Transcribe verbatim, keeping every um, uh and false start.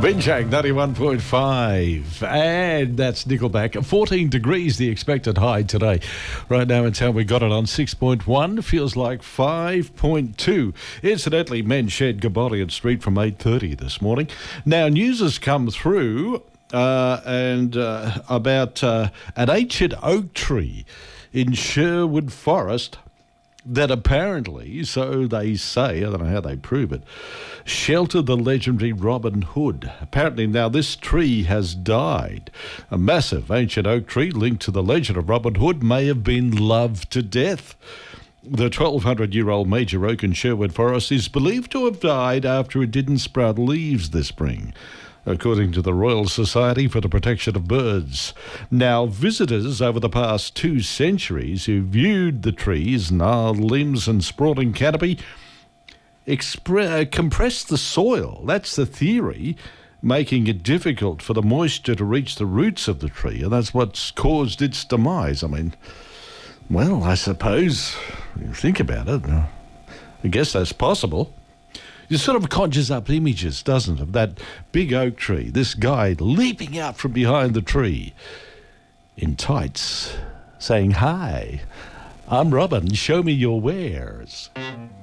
Binchang ninety-one point five, and that's Nickelback. fourteen degrees the expected high today. Right now in town we got it on six point one, feels like five point two. Incidentally, men shared Gaborian Street from eight thirty this morning. Now, news has come through uh, and uh, about uh, an ancient oak tree in Sherwood Forest that apparently, so they say, I don't know how they prove it, sheltered the legendary Robin Hood. Apparently now this tree has died. A massive ancient oak tree linked to the legend of Robin Hood may have been loved to death. The twelve hundred year old major oak in Sherwood Forest is believed to have died after it didn't sprout leaves this spring, according to the Royal Society for the Protection of Birds. Now, visitors over the past two centuries who viewed the tree's gnarled limbs and sprawling canopy expre- uh, compressed the soil. That's the theory, making it difficult for the moisture to reach the roots of the tree, and that's what's caused its demise. I mean, well, I suppose, you think about it, I guess that's possible. It sort of conjures up images, doesn't it, of that big oak tree, this guy leaping out from behind the tree in tights, saying, "Hi, I'm Robin, show me your wares."